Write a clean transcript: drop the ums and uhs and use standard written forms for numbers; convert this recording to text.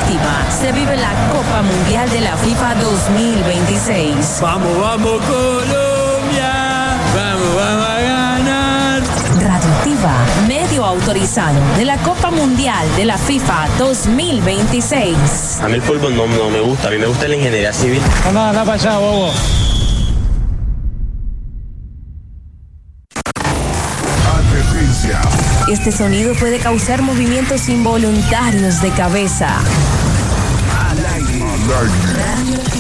Radioactiva se vive la Copa Mundial de la FIFA 2026. Vamos, vamos Colombia, vamos a ganar. Radioactiva, medio autorizado de la Copa Mundial de la FIFA 2026. A mí el fútbol no me gusta, a mí me gusta la ingeniería civil. Anda para allá, bobo. Advertencia. Este sonido puede causar movimientos involuntarios de cabeza. Al aire.